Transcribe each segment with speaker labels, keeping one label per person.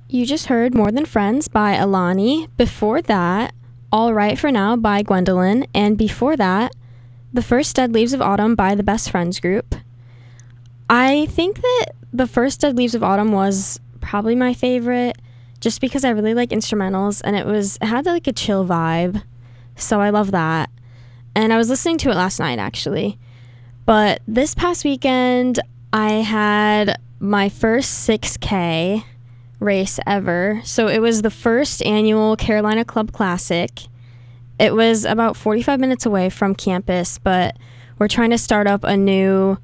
Speaker 1: You just heard More Than Friends by Alani. Before that, All Right for Now by Gwendolyn. And before that, The First Dead Leaves of Autumn by the Best Friends Group. I think that The First Dead Leaves of Autumn was probably my favorite just because I really like instrumentals and it had like a chill vibe. So I love that. And I was listening to it last night actually. But this past weekend, I had my first 6K race ever. So it was the first annual Carolina Club Classic. It was about 45 minutes away from campus, but we're trying to start up a new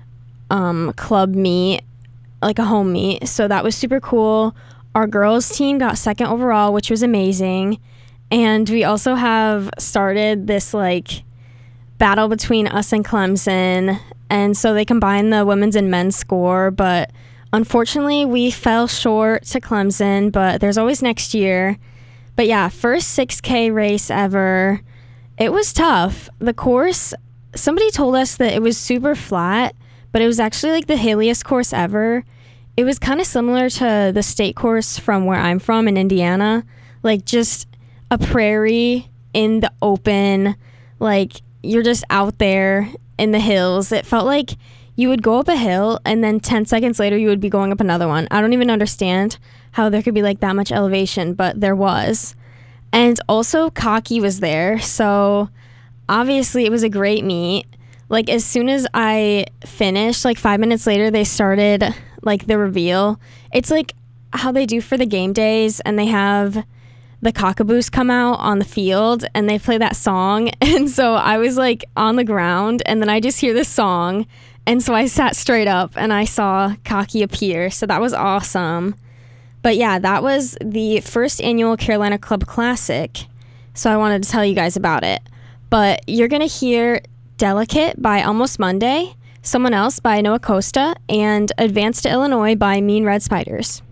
Speaker 1: club meet, like a home meet. So that was super cool. Our girls team got second overall, which was amazing. And we also have started this like battle between us and Clemson. And so they combined the women's and men's score, but unfortunately, we fell short to Clemson, but there's always next year. But yeah, first 6K race ever. It was tough. The course, somebody told us that it was super flat, but it was actually like the hilliest course ever. It was kind of similar to the state course from where I'm from in Indiana. Like just a prairie in the open. Like you're just out there in the hills. It felt like you would go up a hill and then 10 seconds later you would be going up another one. I don't even understand how there could be like that much elevation, but there was. And also Cocky was there. So obviously it was a great meet. Like as soon as I finished, like 5 minutes later, they started like the reveal. It's like how they do for the game days and they have the cockaboos come out on the field and they play that song. And so I was like on the ground and then I just hear this song. And so I sat straight up and I saw Cocky appear. So that was awesome. But yeah, that was the first annual Carolina Club Classic. So I wanted to tell you guys about it. But you're going to hear Delicate by Almost Monday, Someone Else by Noah Costa, and Advance to Illinois by Mean Red Spiders.